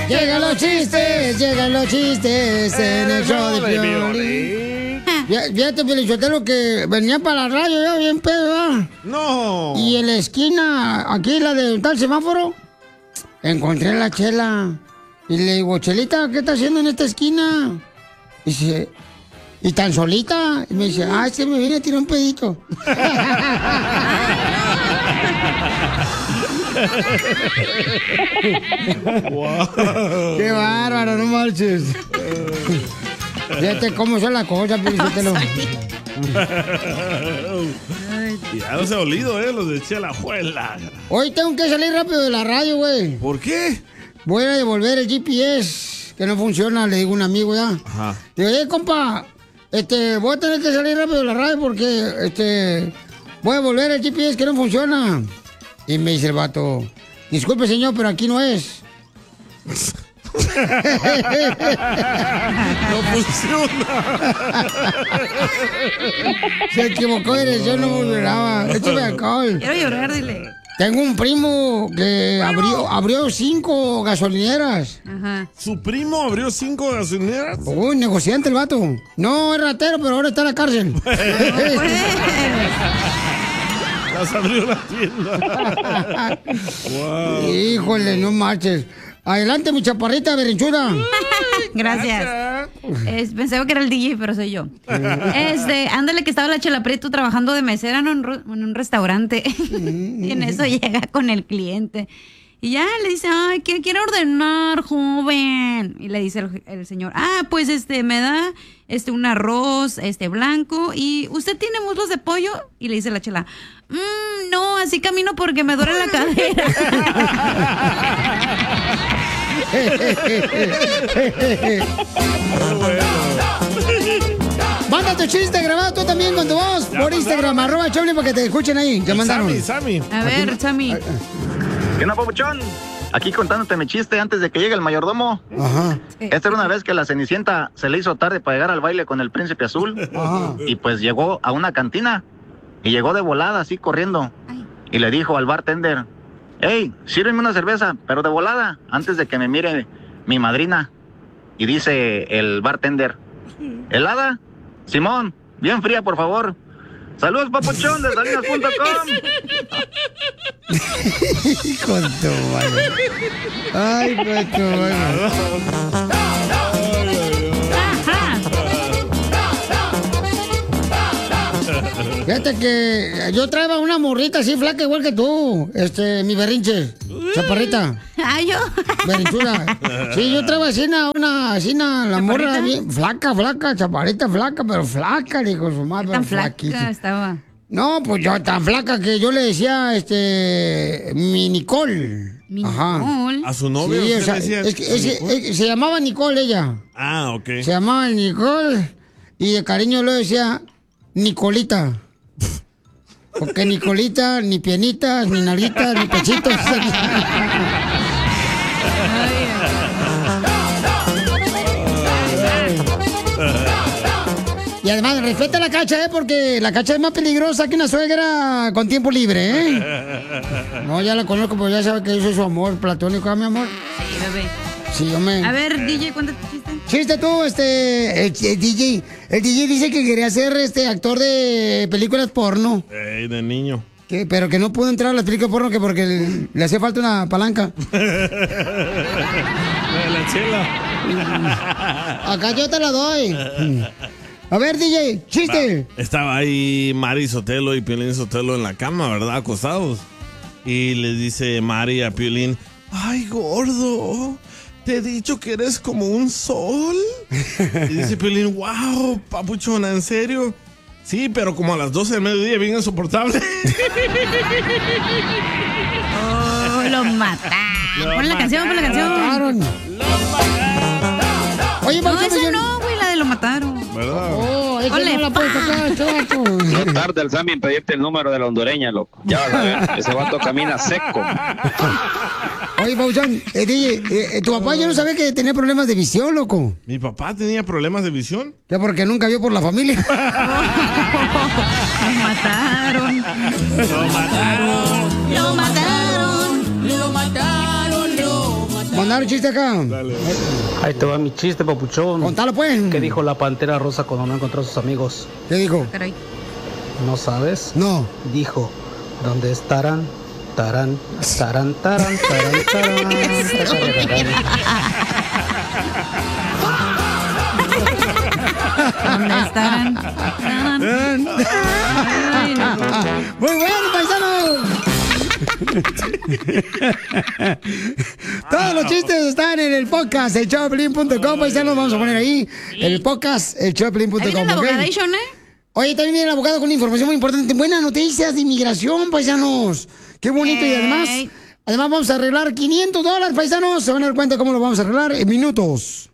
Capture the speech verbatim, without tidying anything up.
Llegan los chistes, llegan los chistes en el show de Piolín. Fíjate, Pelichotelo, que venía para la radio yo bien pedo, ¿verdad? No. Y en la esquina, aquí la de un tal semáforo, encontré a la Chela. Y le digo, Chelita, ¿qué está haciendo en esta esquina? Y dice, ¿y tan solita? Y me dice, ah, sí, me viene a tirar un pedito. Wow. ¡Qué bárbaro, no marches! Fíjate cómo son las cosas, Pelichotelo. Ya los he olido, ¿eh? Los de Chela Juela. Hoy tengo que salir rápido de la radio, güey. ¿Por qué? Voy a devolver el G P S, que no funciona, le digo a un amigo ya. Ajá. Digo, oye, compa, este, voy a tener que salir rápido de la radio porque, este, voy a devolver el G P S que no funciona. Y me dice el vato, disculpe, señor, pero aquí no es. No funciona. Se equivocó de dirección, no funcionaba. Échame alcohol. Quiero llorar, dile. Tengo un primo que abrió, abrió cinco gasolineras. Ajá. ¿Su primo abrió cinco gasolineras? Uy, negociante el vato. No, es ratero, pero ahora está en la cárcel. Las abrió la tienda. Wow. Híjole, no marches. Adelante, mi chaparrita berrinchuda. Gracias. Es, pensaba que era el D J, pero soy yo. Este, ándale que estaba la Chela Prieto trabajando de mesera en un, en un restaurante. Y en eso llega con el cliente. Y ya le dice, ay, ¿qué quiere ordenar, joven? Y le dice el, el señor, ah, pues este, me da este un arroz este blanco. ¿Y usted tiene muslos de pollo? Y le dice la Chela, mmm, no, así camino porque me duele la cadera. Manda tu chiste grabado tú también con tu voz Ya por mandaron. Instagram, arroba Choplin, para que te escuchen ahí. Ya mandaron. Sammy, Sammy. A ver, Sammy. ¿Qué onda, papuchón? Aquí contándote mi chiste antes de que llegue el mayordomo. Ajá. Esta era una vez que la Cenicienta se le hizo tarde para llegar al baile con el príncipe azul. Ajá. Y pues llegó a una cantina. Y llegó de volada, así corriendo. Y le dijo al bartender, hey, sírveme una cerveza, pero de volada, antes de que me mire mi madrina. Y dice el bartender, ¿helada? Simón, bien fría, por favor. Saludos, papuchón, de salinas punto com. Hijo de tu madre. Ay, pues tu madre. Fíjate que yo traía una morrita así flaca igual que tú, este, mi berrinche, chaparrita. Ah, yo. Berrinchuda. Sí, yo traigo así una, una, así una, la morra bien, flaca, flaca, chaparrita, flaca, pero flaca, dijo su madre, Tan flaquita. flaca estaba. No, pues yo tan flaca que yo le decía, este, mi Nicole. Mi Ajá. Nicole. ¿A su novio Sí, usted o sea, le decía? es que- es que- es- se llamaba Nicole ella. Ah, ok. Se llamaba Nicole y de cariño le decía Nicolita. Porque Nicolita, ni pienitas, ni nalguitas, ni pechitos. Y además, respeta a la Cacha, ¿eh? Porque la Cacha es más peligrosa que una suegra con tiempo libre, ¿eh? No, ya la conozco, pero ya sabe que yo soy su amor platónico, ¿eh, mi amor? Sí, bebé. Sí, yo me... A ver, D J, cuéntate tu chiste. Chiste tú, este, el, el D J. El D J dice que quería ser este actor de películas porno. Ey, de niño. Que, pero que no pudo entrar a las películas porno que porque le, le hacía falta una palanca. De la Chela. Acá yo te la doy. A ver, D J, chiste. Estaba ahí Mari Sotelo y Piolín Sotelo en la cama, ¿verdad? Acostados. Y le dice Mari a Piolín, ay, gordo, te he dicho que eres como un sol. Y dice Piolín, wow, papuchona, ¿en serio? Sí, pero como a las doce del mediodía, bien insoportable. Oh, lo mataron. Pon la canción, pon la canción. Mataron. Oye, No, Paco, esa yo- no, güey, la de lo mataron. ¿Verdad? Oh, esa Ole, no la puedes tocar, chato. No tarde el Sammy en pedirte el número de la hondureña, loco. Ya vas a ver, ese vato camina seco. Oye, Pauchón, eh, D J, eh, tu papá yo no sabía que tenía problemas de visión, loco. ¿Mi papá tenía problemas de visión? Ya porque nunca vio por la familia. Lo mataron. Lo mataron. Lo mataron. Lo mataron, lo mataron. mandar un chiste acá. Dale. Ahí te va mi chiste, papuchón. Contalo, pues. ¿Qué dijo la pantera rosa cuando no encontró a sus amigos? ¿Qué dijo? Caray. ¿No sabes? No. Dijo, ¿dónde estarán? Tarán, tarán, tarán, tarán, tarán, tarán. ¿Dónde estarán? Ay, no. Muy bueno, paisanos. Todos los chistes están en el podcast, el show de Piolín punto com. Paisanos, vamos a poner ahí el podcast, el show de Piolín punto com. ¿Ahí viene la ¿okay? abogadation, eh? Oye, también viene el abogado con información muy importante. Buenas noticias de inmigración, paisanos. Qué bonito. Y además, además vamos a arreglar quinientos dólares, paisanos. Se van a dar cuenta cómo lo vamos a arreglar en minutos.